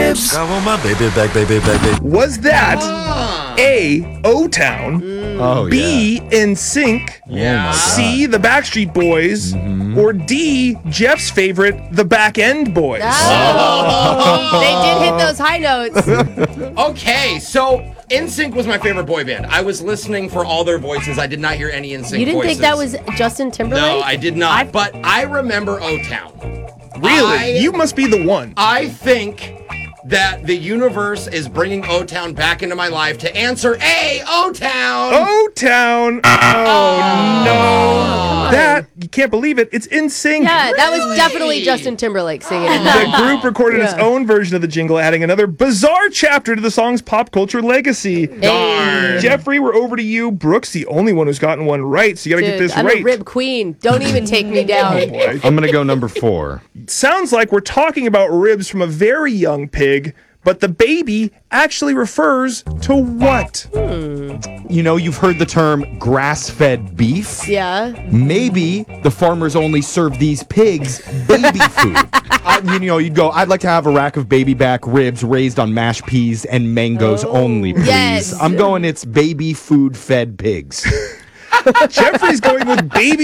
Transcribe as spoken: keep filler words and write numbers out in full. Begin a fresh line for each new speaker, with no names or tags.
ribs.
I want my baby back, baby back, baby.
Was that
Ah.
A, O-Town,
Oh,
B, N Sync,
Yeah.
C, the Backstreet Boys, or D, Jeff's favorite, the Back End Boys?
Oh. They did hit those high notes.
Okay, so N Sync was my favorite boy band. I was listening for all their voices. I did not hear any N Sync
You didn't
voices.
think that was Justin Timberlake?
No, I did not. But I remember O-Town.
Really?
I-
You must be the one.
I think that the universe is bringing O-Town back into my life to answer A, O-Town.
O-Town. Oh, no. That, you can't believe it. It's N Sync.
Yeah, that was
Really?
definitely Justin Timberlake singing it.
The group recorded its
Yeah.
own version of the jingle, adding another bizarre chapter to the song's pop culture legacy.
Darn.
Jeffrey, we're over to you. Brooke's the only one who's gotten one right, so you gotta
Dude,
get this
I'm
right.
a rib queen. Don't even take me down.
Oh, boy.
I'm going to go number four.
Sounds like we're talking about ribs from a very young pig, but the baby actually refers to what?
You know, you've heard the term grass-fed beef.
Yeah.
Maybe the farmers only serve these pigs baby food. I, you know, you'd go, I'd like to have a rack of baby back ribs raised on mashed peas and mangoes only, please.
yes.
I'm going, it's baby food fed pigs.
Jeffrey's going with baby